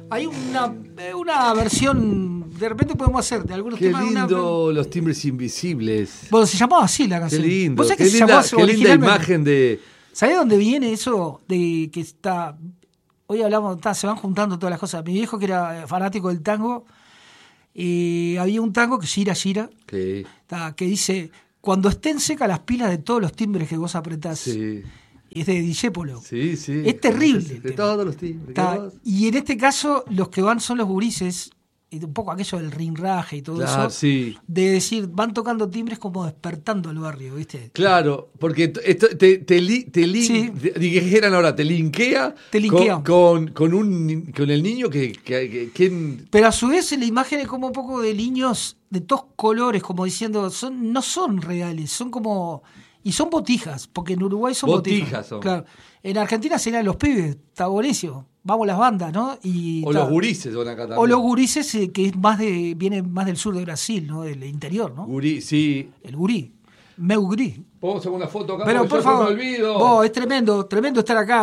Hay una versión, de repente podemos hacer de algunos Qué temas. lindo los timbres invisibles. Bueno, se llamaba así la canción. Qué lindo. ¿Vos sabés Qué que se linda, llamó así qué linda originalmente? imagen de... ¿Sabés dónde viene eso? De que está... Hoy hablamos, se van juntando todas las cosas. Mi viejo, que era fanático del tango, había un tango que Gira, Sí. que dice: cuando estén secas las pilas de todos los timbres que vos apretás. Sí. Es de Discépolo. Sí, sí. Es terrible. De todos los timbres. Y en este caso, los que van son los gurises, y un poco aquello del rinraje y todo eso. Sí. De decir, van tocando timbres como despertando al barrio, ¿viste? Claro, porque dijeran ahora, te linkea con el niño que Pero a su vez la imagen es como un poco de niños de todos colores, como diciendo, no son reales, son como... Y son botijas, porque en Uruguay son botijas. Son. Claro. En Argentina serían los pibes, está buenísimo. Vamos las bandas, ¿no? Los gurises son acá también. O los gurises, que es vienen más del sur de Brasil, ¿no? Del interior, ¿no? Gurí, sí. El gurí. Meu gurí. ¿Podemos hacer una foto acá? Pero por favor, me olvido. Es tremendo estar acá.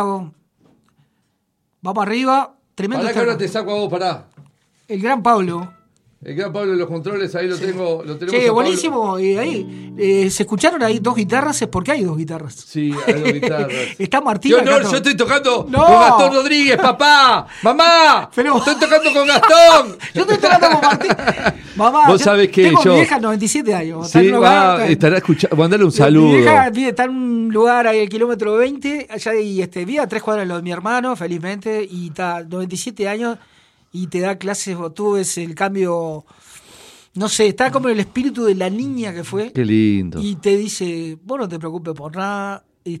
Vamos arriba, tremendo. Pará que ahora te saco a vos, pará. El gran Pablo. El gran Pablo de los controles, ahí lo tenemos. Sí, buenísimo. Y ahí se escucharon ahí dos guitarras, es porque hay dos guitarras. Sí, hay dos guitarras. Está Martín. ¡Qué honor! Yo estoy tocando con Gastón Rodríguez, papá. ¡Mamá! Estoy tocando con Gastón. Yo estoy tocando con Martín. Mamá, vos sabés que tengo mi vieja 97 años. Sí, estará escuchando. Mandale un saludo. Mi vieja está en un lugar ahí, el kilómetro 20, allá vive a 3 cuadras de lo de mi hermano, felizmente, y está 97 años. Y te da clases, o tú ves el cambio, no sé, está como en el espíritu de la niña que fue. Qué lindo. Y te dice, vos no te preocupes por nada,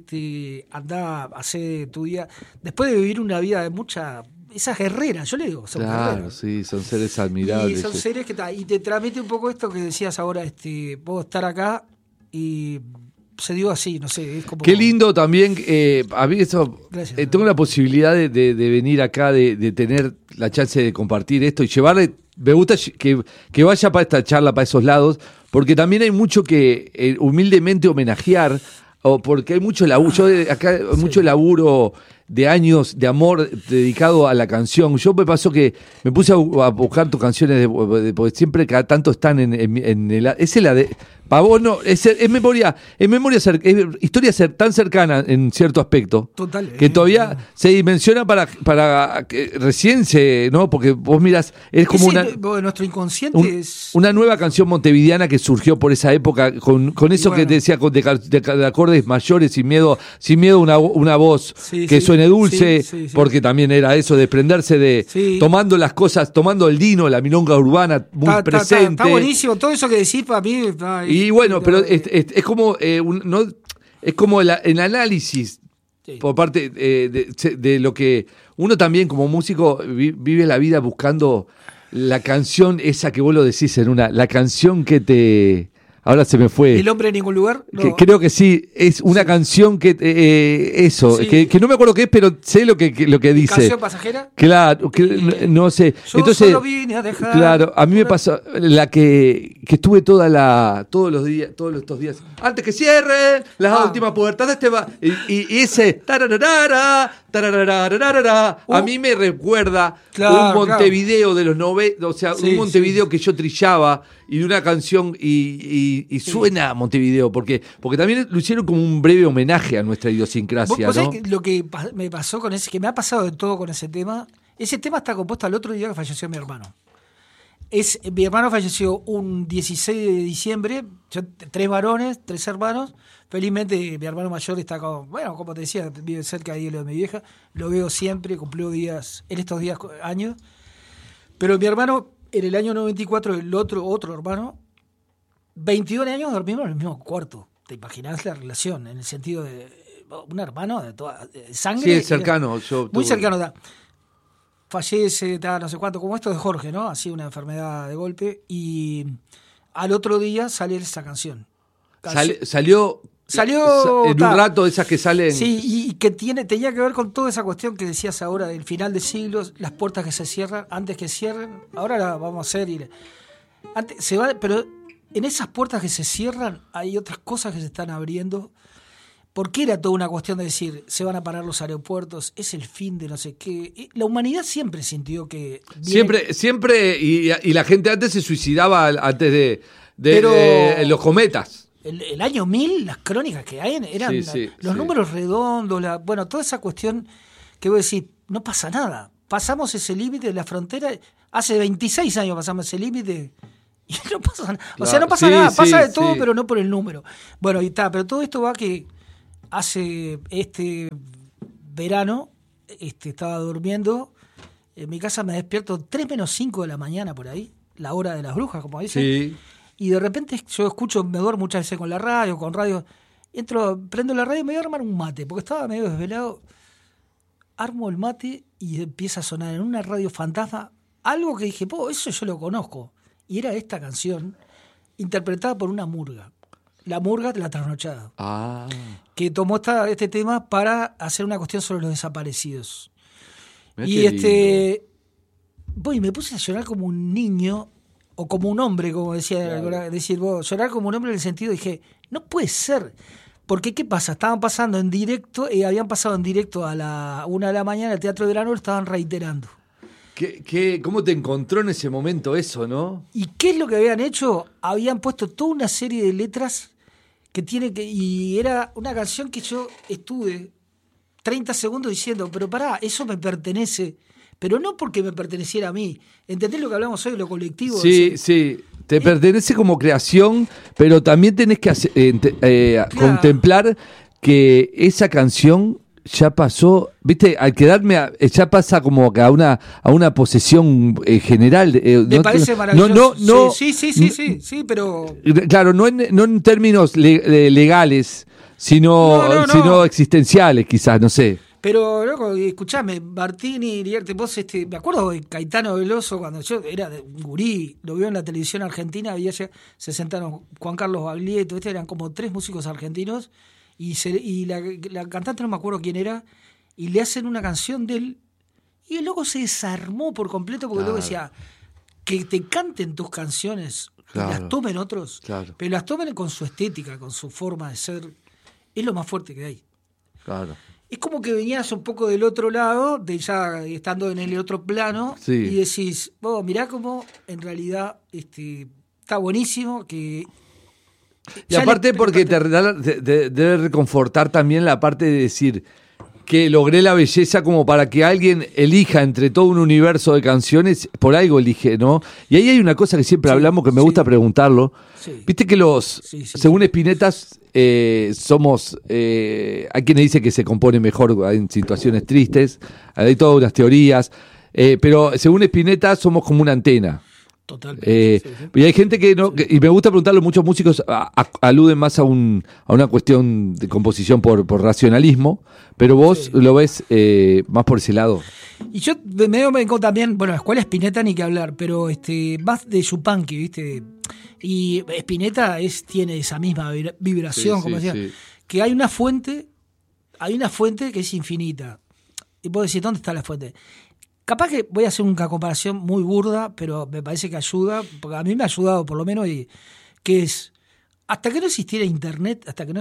andá, hacé tu día. Después de vivir una vida de esas guerreras, yo le digo, son guerreras. Sí, son seres admirables. Y son seres que y te transmite un poco esto que decías ahora, puedo estar acá y... Se dio así, no sé, es como... Qué lindo también, a mí tengo la posibilidad de venir acá, de tener la chance de compartir esto y llevarle, me gusta que vaya para esta charla, para esos lados, porque también hay mucho que humildemente homenajear, porque hay mucho laburo, mucho laburo de años de amor dedicado a la canción. Yo me pasó que me puse a buscar tus canciones, porque siempre cada tanto están en el... Esa es la de... Para vos no, es memoria, es historia tan cercana en cierto aspecto. Total. Que todavía se dimensiona para que recién ¿no? Porque vos mirás, es como nuestro inconsciente es... Una nueva canción montevideana que surgió por esa época, con eso que te decía, de acordes mayores, sin miedo a una voz que suene dulce, porque también era eso, desprenderse de, tomando las cosas, tomando el dino, la milonga urbana muy presente. Está buenísimo, todo eso que decís para mí... Y bueno, pero es como es como el análisis por parte de lo que uno también como músico vive la vida buscando la canción esa que vos lo decís la canción que te... Ahora se me fue. ¿El hombre en ningún lugar? No. Creo que sí, es una canción que que no me acuerdo qué es, pero sé lo que dice. ¿Canción pasajera? Claro, no sé. Yo entonces solo vine a dejar. Claro, a mí me pasó la que estuve todos estos días, antes que cierren las últimas puertas de este y ese tararara, a mí me recuerda un Montevideo de los 90, o sea, un Montevideo que yo trillaba y de una canción y suena a Montevideo, porque también lo hicieron como un breve homenaje a nuestra idiosincrasia, ¿Vos ¿no? sabés que lo que me pasó con que me ha pasado de todo con ese tema está compuesto al otro día que falleció mi hermano. Mi hermano falleció un 16 de diciembre, yo 3 varones, 3 hermanos. Felizmente mi hermano mayor está como te decía, vive cerca de mi vieja, lo veo siempre, cumplió días, en estos días, años. Pero mi hermano, en el año 94, el otro hermano, 22 años dormimos en el mismo cuarto. ¿Te imaginas la relación? En el sentido de un hermano de toda sangre. Sí, es cercano. Muy cercano. Fallece, no sé cuánto, como esto de Jorge, ¿no? Así una enfermedad de golpe. Y al otro día sale esa canción. Salió en un rato esas que salen. Sí, y que tenía que ver con toda esa cuestión que decías ahora del final de siglos, las puertas que se cierran, antes que cierren, ahora la vamos a hacer. Pero en esas puertas que se cierran hay otras cosas que se están abriendo. Porque era toda una cuestión de decir, se van a parar los aeropuertos, es el fin de no sé qué. La humanidad siempre sintió que... Siempre, y la gente antes se suicidaba antes de los cometas. El año 1000, las crónicas que hay eran los números redondos, toda esa cuestión que vos decís, no pasa nada. Pasamos ese límite de la frontera, hace 26 años pasamos ese límite y no pasa nada. Claro, o sea, no pasa nada, pasa de todo, pero no por el número. Bueno, y está, pero todo esto va que hace este verano, estaba durmiendo, en mi casa me despierto 3 menos 5 de la mañana por ahí, la hora de las brujas, como dicen. Sí. Y de repente yo escucho, me duermo muchas veces con radio, prendo la radio y me voy a armar un mate, porque estaba medio desvelado. Armo el mate y empieza a sonar en una radio fantasma algo que dije, eso yo lo conozco. Y era esta canción, interpretada por una murga. La murga de La Trasnochada. Ah. Que tomó este tema para hacer una cuestión sobre los desaparecidos. Mirá y me puse a llorar como un niño, o como un hombre, como decía, claro. Decir vos, llorar como un hombre en el sentido, dije, no puede ser. Porque, ¿qué pasa? Estaban pasando en directo, habían pasado en directo a la 1 de la mañana, el Teatro de Verano, lo estaban reiterando. ¿Cómo te encontró en ese momento eso, no? ¿Y qué es lo que habían hecho? Habían puesto toda una serie de letras y era una canción que yo estuve 30 segundos diciendo, pero pará, eso me pertenece. Pero no porque me perteneciera a mí. ¿Entendés lo que hablamos hoy de lo colectivo? Sí. Te pertenece como creación, pero también tenés que contemplar que esa canción ya pasó, viste, al quedarme, ya pasa como a una posesión general. Me parece maravilloso. No, sí, pero... Claro, no en términos legales, sino existenciales, quizás, no sé. Pero, loco, escuchame, Martini, vos, me acuerdo de Caetano Veloso, cuando yo era un gurí, lo vio en la televisión argentina, se sentaron Juan Carlos Baglietto, eran como 3 músicos argentinos, y la cantante no me acuerdo quién era, y le hacen una canción de él, y el loco se desarmó por completo, porque luego decía, que te canten tus canciones, claro, y las tomen otros, claro, pero las tomen con su estética, con su forma de ser, es lo más fuerte que hay. Claro. Es como que venías un poco del otro lado, de ya estando en el otro plano, y decís, mirá cómo en realidad está buenísimo que... Y aparte porque te debe reconfortar también la parte de decir que logré la belleza como para que alguien elija entre todo un universo de canciones, por algo elige, ¿no? Y ahí hay una cosa que siempre hablamos que me gusta preguntarlo. Sí. Viste que según Spinetta, somos, hay quienes dicen que se compone mejor en situaciones tristes, hay todas unas teorías, pero según Spinetta somos como una antena. Totalmente. Y hay gente que no, y me gusta preguntarlo, muchos músicos aluden más a una cuestión de composición por racionalismo, pero vos lo ves más por ese lado. Y yo me vengo también, Escuela Spinetta ni que hablar, pero más de Yupanqui, ¿viste? Y Spinetta tiene esa misma vibración, como decía, que hay una fuente que es infinita. Y vos decís, ¿dónde está la fuente? Capaz que voy a hacer una comparación muy burda, pero me parece que ayuda, porque a mí me ha ayudado por lo menos, que es, hasta que no existiera Internet,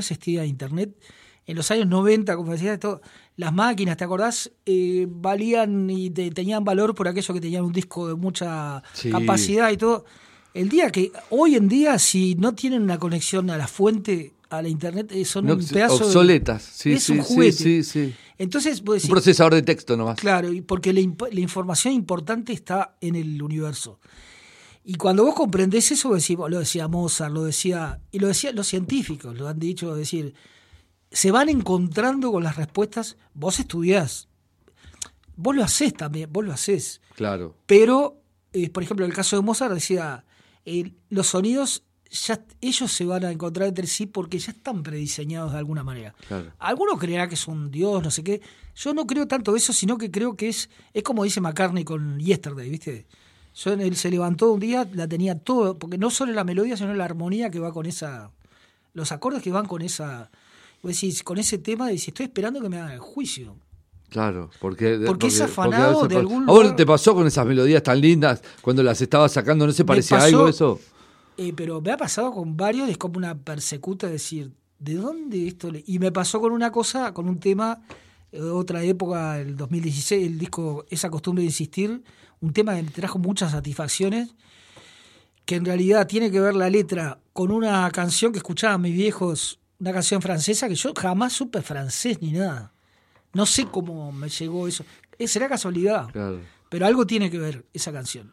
en los años 90, como decía, las máquinas, ¿te acordás? Valían y tenían valor por aquello que tenían un disco de mucha capacidad y todo. Hoy en día, si no tienen una conexión a la fuente, a la Internet, son un pedazo obsoletas. Es un juguete. Sí. Entonces, vos decís, un procesador de texto nomás. Claro, porque la información importante está en el universo. Y cuando vos comprendés eso, lo decía Mozart, lo decían los científicos, lo han dicho, es decir, se van encontrando con las respuestas, vos estudiás, vos lo hacés también, Claro. Pero, por ejemplo, en el caso de Mozart decía, los sonidos ellos se van a encontrar entre sí porque ya están prediseñados de alguna manera. Claro. Alguno creerá que es un dios, no sé qué. Yo no creo tanto eso, sino que creo que es como dice McCartney con Yesterday, ¿viste? Él se levantó un día, la tenía todo, porque no solo la melodía, sino la armonía que va con esa, los acordes que van con esa, con ese tema, decís, estoy esperando que me hagan el juicio. Claro, porque es afanado de algún lugar. ¿A vos te pasó con esas melodías tan lindas cuando las estabas sacando? ¿No se parecía algo eso? Pero me ha pasado con varios, es como una persecuta, es decir, ¿de dónde esto? Y me pasó con una cosa, con un tema, otra época, el 2016, el disco Esa costumbre de insistir, un tema que me trajo muchas satisfacciones, que en realidad tiene que ver la letra con una canción que escuchaban mis viejos, una canción francesa que yo jamás supe francés ni nada. No sé cómo me llegó eso. Será casualidad, claro. Pero algo tiene que ver esa canción.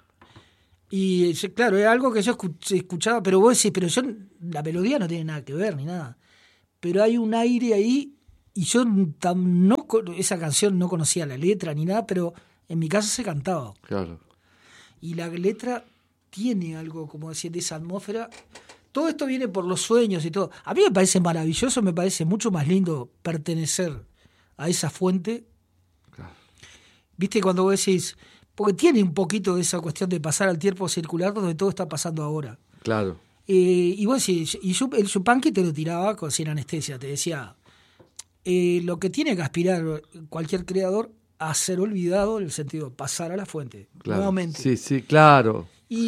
Y claro, es algo que yo escuchaba, pero vos decís, pero yo, la melodía no tiene nada que ver ni nada. Pero hay un aire ahí, y yo esa canción no conocía la letra ni nada, pero en mi casa se cantaba. Claro. Y la letra tiene algo, como decir, de esa atmósfera. Todo esto viene por los sueños y todo. A mí me parece maravilloso, me parece mucho más lindo pertenecer a esa fuente. Claro. ¿Viste cuando vos decís? Porque tiene un poquito de esa cuestión de pasar al tiempo circular donde todo está pasando ahora. Claro. Y vos decís, y el Yupanqui te lo tiraba sin anestesia, te decía, lo que tiene que aspirar cualquier creador a ser olvidado, en el sentido de pasar a la fuente, claro. Nuevamente. Sí, sí, claro.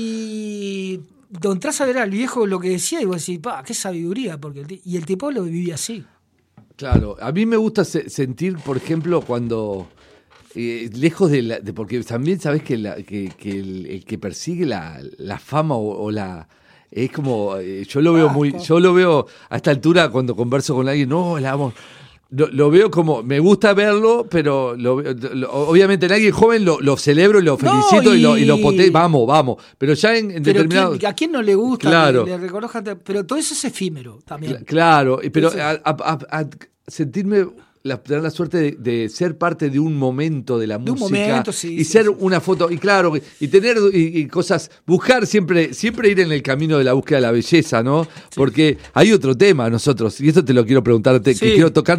Y donde entras a ver al viejo lo que decía y vos decís, qué sabiduría, y el tipo lo vivía así. Claro, a mí me gusta sentir, por ejemplo, cuando... lejos de porque también sabes que el que persigue la fama o la es como yo lo veo a esta altura cuando converso con alguien, lo veo como, me gusta verlo, pero obviamente en alguien joven lo celebro y lo felicito y lo vamos, pero ya en determinado... ¿A quién no le gusta? Claro. Le reconozcan, pero todo eso es efímero también. Claro, pero a sentirme... tener la suerte de ser parte de un momento de la música y ser una foto, y claro, y tener y cosas, buscar siempre ir en el camino de la búsqueda de la belleza, ¿no? Sí. Porque hay otro tema nosotros, y esto te lo quiero preguntarte, que quiero tocar.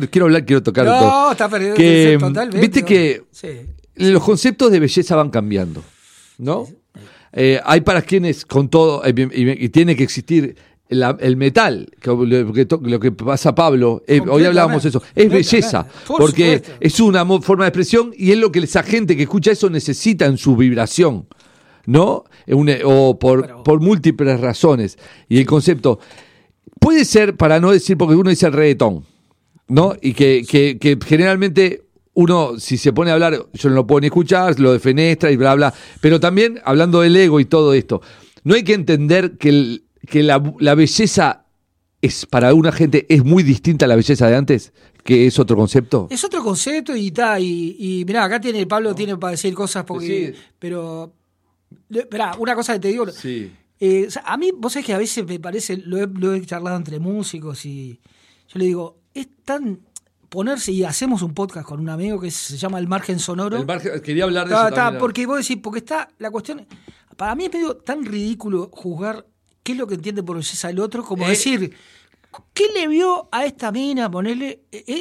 No, está perdido totalmente. Viste que los conceptos de belleza van cambiando, ¿no? Sí. Hay para quienes con todo, y tiene que existir el metal, lo que pasa Pablo, hoy hablábamos de eso, es belleza, porque es una forma de expresión y es lo que esa gente que escucha eso necesita en su vibración, ¿no? Por múltiples razones. Y el concepto puede ser, para no decir, porque uno dice el reggaetón, ¿no? Y que generalmente uno, si se pone a hablar, yo no lo puedo ni escuchar, lo defenestra y bla, bla, pero también hablando del ego y todo esto, no hay que entender que la belleza para una gente es muy distinta a la belleza de antes, que es otro concepto. Es otro concepto y mirá, acá Pablo tiene para decir cosas porque, sí. Pero mirá, una cosa que te digo, sí. A mí, vos sabés que a veces me parece, lo he charlado entre músicos y yo le digo, es tan ponerse, y hacemos un podcast con un amigo que se llama El Margen Sonoro. Quería hablar de eso también. Porque vos decís, porque está la cuestión, para mí es medio tan ridículo juzgar qué es lo que entiende por belleza el otro, como decir, ¿qué le vio a esta mina? Ponerle,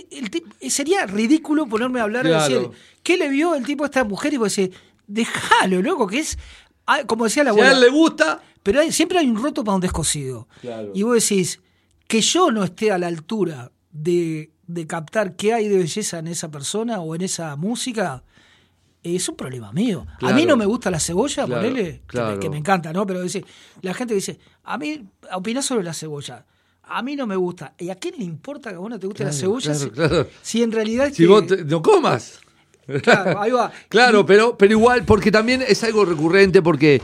sería ridículo ponerme a hablar, claro. Y decir, ¿qué le vio el tipo a esta mujer? Y vos decís, déjalo, loco, que es, como decía la abuela. Si a él le gusta. Pero siempre hay un roto para un descosido. Claro. Y vos decís, que yo no esté a la altura de captar qué hay de belleza en esa persona o en esa música, es un problema mío. Claro. A mí no me gusta la cebolla, claro, ponele, claro. Que me encanta, ¿no? Pero la gente dice, a mí, opinás sobre la cebolla. A mí no me gusta. ¿Y a quién le importa que a vos no te guste la cebolla? Claro. Si en realidad es si vos no comas. Claro, ahí va. Claro, pero igual, porque también es algo recurrente, porque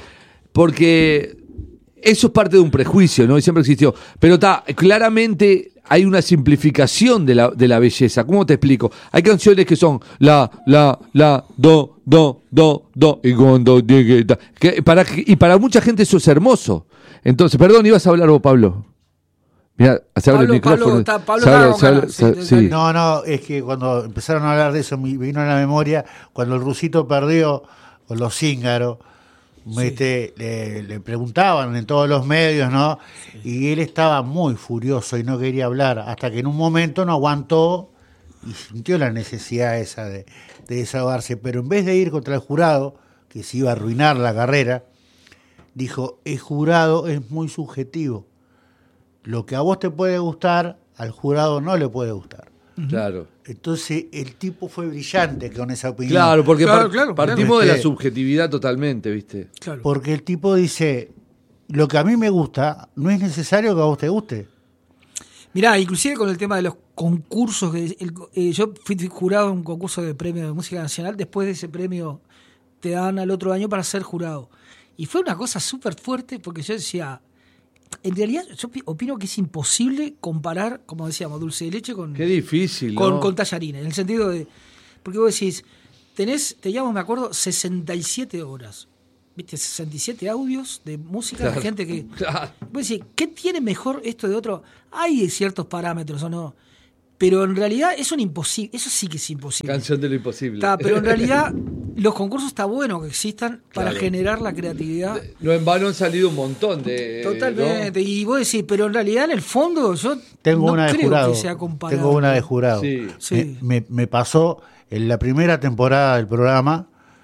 eso es parte de un prejuicio, ¿no? Y siempre existió. Pero claramente hay una simplificación de la belleza. ¿Cómo te explico? Hay canciones que son la, do, y cuando llegue, y para mucha gente eso es hermoso. Entonces, perdón, ibas a hablar vos, Pablo. Mirá, se abre el micrófono. Sí. No, es que cuando empezaron a hablar de eso, me vino a la memoria cuando el Rusito perdió con los Cíngaros. Le preguntaban en todos los medios, ¿no? Sí. Y él estaba muy furioso y no quería hablar, hasta que en un momento no aguantó y sintió la necesidad esa de desahogarse, pero en vez de ir contra el jurado, que se iba a arruinar la carrera, dijo, el jurado es muy subjetivo. Lo que a vos te puede gustar, al jurado no le puede gustar. Claro. Entonces el tipo fue brillante con esa opinión. Claro, porque partimos de la subjetividad totalmente, ¿viste? Claro. Porque el tipo dice, lo que a mí me gusta no es necesario que a vos te guste. Mirá, inclusive con el tema de los concursos, yo fui jurado en un concurso de premio de música nacional, después de ese premio te dan al otro año para ser jurado. Y fue una cosa súper fuerte porque yo decía, en realidad yo opino que es imposible comparar, como decíamos, dulce de leche con... Qué difícil, con tallarines, en el sentido de... Porque vos decís, teníamos, me acuerdo, 67 horas. ¿Viste? 67 audios de música, claro, de gente que... Claro. Vos decís, ¿qué tiene mejor esto de otro? Hay ciertos parámetros o no, pero en realidad eso es imposible, eso sí que es imposible. Canción de lo imposible. Pero en realidad los concursos está bueno que existan para generar la creatividad. No en vano han salido un montón de... Totalmente, ¿no? Y vos decís, pero en realidad en el fondo yo tengo no creo jurado, que sea comparable. Tengo una de jurado. Sí. Sí. Me pasó en la primera temporada del programa,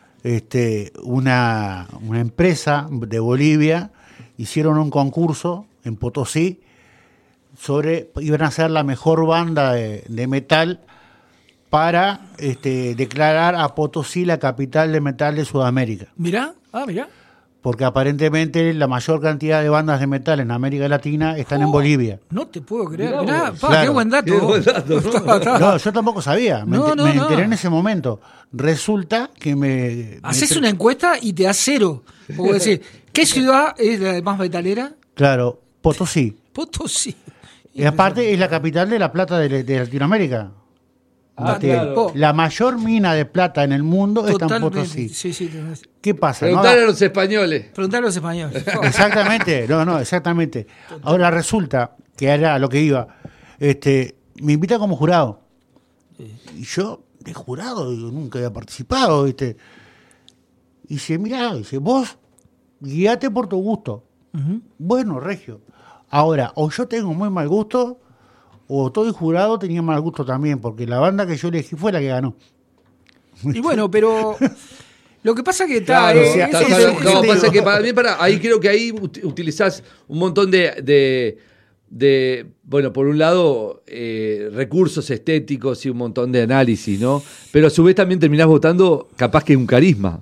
una empresa de Bolivia hicieron un concurso en Potosí iban a ser la mejor banda de metal para declarar a Potosí la capital de metal de Sudamérica. Mirá. Porque aparentemente la mayor cantidad de bandas de metal en América Latina están en Bolivia. No te puedo creer. Mirá, claro. Qué buen dato. No, yo tampoco sabía. Me enteré en ese momento. Resulta que haces una encuesta y te da 0. Puedo decir, ¿qué ciudad es la más metalera? Claro, Potosí. Y aparte es la capital de la plata de Latinoamérica. Claro. La mayor mina de plata en el mundo está en Potosí. Sí. ¿Qué pasa? Preguntar a los españoles. Exactamente. Exactamente. Ahora resulta que era lo que iba. Me invita como jurado. Y yo, de jurado, nunca había participado, ¿viste? Y dice, mirá, vos guíate por tu gusto. Uh-huh. Bueno, Regio. Ahora, o yo tengo muy mal gusto, o todo el jurado tenía mal gusto también, porque la banda que yo elegí fue la que ganó. Y bueno, pero lo que pasa que pasa que para mí, ahí creo que ahí utilizás un montón de bueno, por un lado, recursos estéticos y un montón de análisis, ¿no? Pero a su vez también terminás votando capaz que un carisma.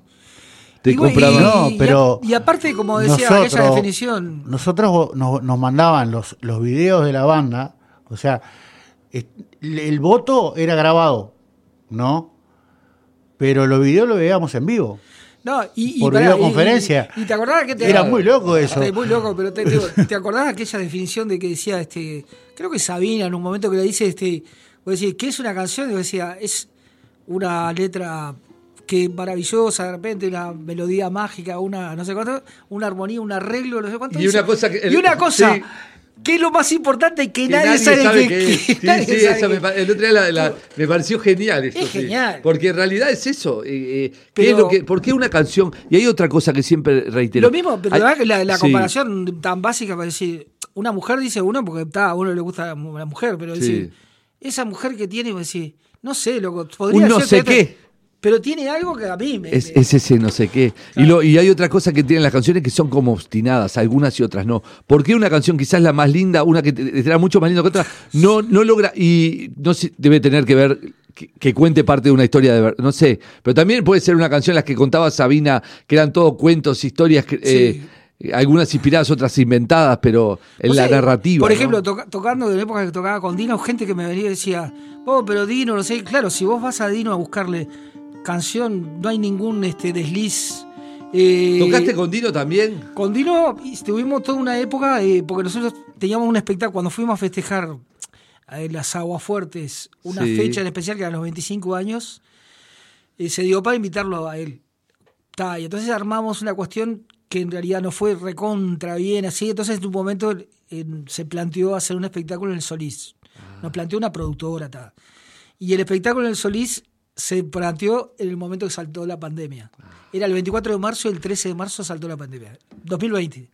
Y aparte, como decía aquella definición... Nosotros nos mandaban los videos de la banda, o sea, el voto era grabado, ¿no? Pero los videos los veíamos en vivo. No, por videoconferencia. Y te acordás que era muy loco eso. Muy loco, pero te acordás aquella definición de que decía, creo que Sabina en un momento que le dice, vos decís, ¿qué es una canción? Y yo decía, es una letra que maravillosa, de repente una melodía mágica, una no sé cuánto, una armonía, un arreglo, no sé cuánto. Y una cosa sí, que es lo más importante y que nadie sabe qué es. El otro día me pareció genial esto. Es genial. Porque en realidad es eso. ¿Por qué una canción? Y hay otra cosa que siempre reitero. Lo mismo, pero la comparación tan básica para decir, una mujer dice uno porque a uno le gusta la mujer, pero decir, esa mujer que tiene, decir, no sé, loco, podría ser no sé qué. Pero tiene algo que a mí es ese no sé qué. Claro. Y hay otra cosa que tienen las canciones que son como obstinadas, algunas y otras no. ¿Por qué una canción quizás la más linda, una que será mucho más linda que otra, no logra, y no sé, debe tener que ver que cuente parte de una historia de verdad, no sé, pero también puede ser una canción las que contaba Sabina, que eran todos cuentos, historias, algunas inspiradas, otras inventadas, pero en la narrativa. Por ejemplo, tocando de la época que tocaba con Dino, gente que me venía y decía, pero Dino, no sé, claro, si vos vas a Dino a buscarle canción, no hay ningún desliz. ¿Tocaste con Dino también? Con Dino tuvimos toda una época, porque nosotros teníamos un espectáculo, cuando fuimos a festejar las Aguafuertes, una fecha en especial que eran los 25 años, se dio para invitarlo a él. Y entonces armamos una cuestión que en realidad no fue recontra bien así, entonces en un momento se planteó hacer un espectáculo en el Solís. Nos planteó una productora. Y el espectáculo en el Solís se planteó en el momento que saltó la pandemia. Era el 24 de marzo y el 13 de marzo saltó la pandemia. 2020.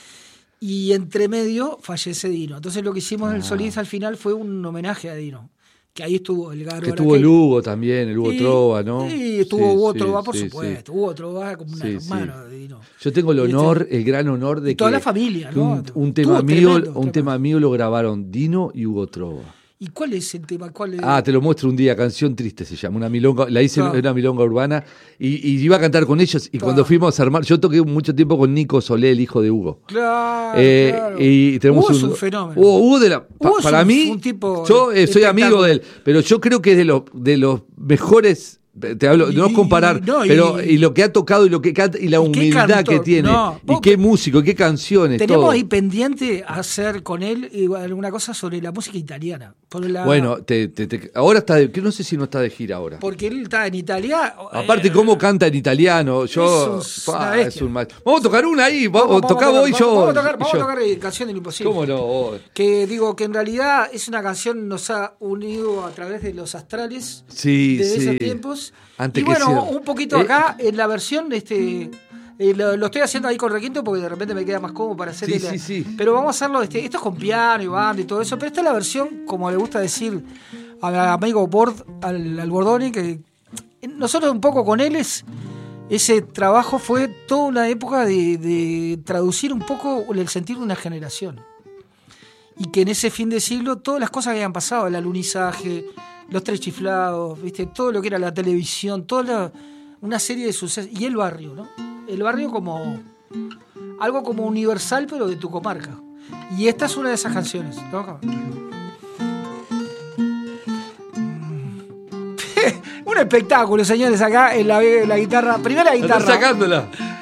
Y entre medio fallece Dino. Entonces lo que hicimos en el Solís al final fue un homenaje a Dino. Que ahí estuvo el Garo. Que estuvo el Hugo también, el Hugo Trova, ¿no? Sí, estuvo Hugo Trova, por supuesto. Hugo Trova como un hermano de Dino. Yo tengo el honor, el gran honor de toda la familia, ¿no? Un tema mío lo grabaron Dino y Hugo Trova. ¿Y cuál es el tema? Te lo muestro un día, Canción Triste se llama, una milonga, la hice en una milonga urbana y iba a cantar con ellos y cuando fuimos a armar, yo toqué mucho tiempo con Nico Solé, el hijo de Hugo. Claro. Y tenemos Hugo es un fenómeno. Hugo para mí, un tipo yo soy amigo de él, pero yo creo que es de los mejores. Te hablo, no es comparar, pero y lo que ha tocado y lo que canta y la humildad que tiene, y qué músico, y qué canciones. Tenemos todo. ahí pendiente hacer con él alguna cosa sobre la música italiana. Bueno, ahora está que no sé si no está de gira ahora. Porque él está en Italia. Aparte, cómo canta en italiano. Es un maestro. Vamos a tocar una ahí. Vamos a tocar Canción del Imposible. ¿Cómo no? Que digo que en realidad es una canción nos ha unido a través de los astrales de esos tiempos. Antes y bueno, un poquito acá en la versión lo estoy haciendo ahí con requinto porque de repente me queda más cómodo para hacer pero vamos a hacerlo esto es con piano y banda y todo eso, pero esta es la versión como le gusta decir al amigo al Bordoni, que nosotros un poco con él ese trabajo fue toda una época de traducir un poco el sentir de una generación y que en ese fin de siglo todas las cosas que habían pasado, el alunizaje, los Tres Chiflados, ¿viste? Todo lo que era la televisión, una serie de sucesos. Y el barrio, ¿no? El barrio como algo como universal, pero de tu comarca. Y esta es una de esas canciones. Un espectáculo, señores, acá en la guitarra. Primera guitarra. Está sacándola.